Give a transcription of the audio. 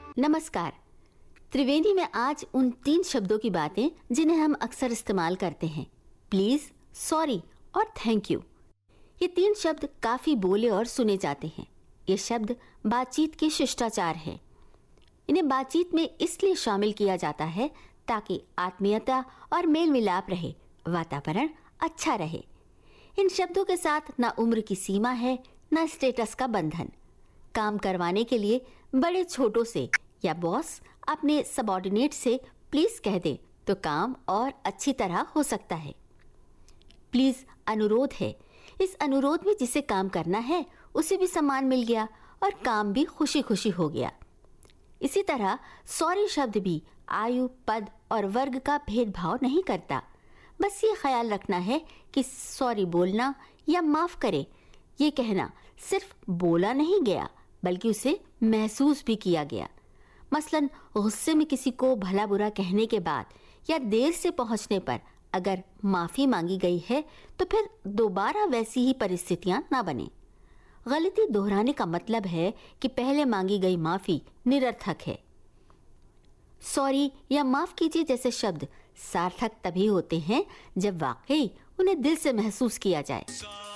नमस्कार। त्रिवेणी में आज उन 3 शब्दों की बातें जिन्हें हम अक्सर इस्तेमाल करते हैं, प्लीज, सॉरी और थैंक यू। ये 3 शब्द काफी बोले और सुने जाते हैं। ये शब्द बातचीत के शिष्टाचार है। इन्हें बातचीत में इसलिए शामिल किया जाता है ताकि आत्मीयता और मेल मिलाप रहे, वातावरण अच्छा रहे। इन शब्दों के साथ ना उम्र की सीमा है, ना स्टेटस का बंधन। काम करवाने के लिए बड़े छोटों से या बॉस अपने सबऑर्डिनेट से प्लीज कह दे तो काम और अच्छी तरह हो सकता है। प्लीज अनुरोध है। इस अनुरोध में जिसे काम करना है उसे भी सम्मान मिल गया और काम भी खुशी खुशी हो गया। इसी तरह सॉरी शब्द भी आयु, पद और वर्ग का भेदभाव नहीं करता। बस ये ख्याल रखना है कि सॉरी बोलना या माफ करे ये कहना सिर्फ बोला नहीं गया बल्कि उसे महसूस भी किया गया। मसलन गुस्से में किसी को भला बुरा कहने के बाद या देर से पहुंचने पर अगर माफी मांगी गई है तो फिर दोबारा वैसी ही परिस्थितियां ना बने। गलती दोहराने का मतलब है कि पहले मांगी गई माफी निरर्थक है। सॉरी या माफ कीजिए जैसे शब्द सार्थक तभी होते हैं जब वाकई उन्हें दिल से महसूस किया जाए।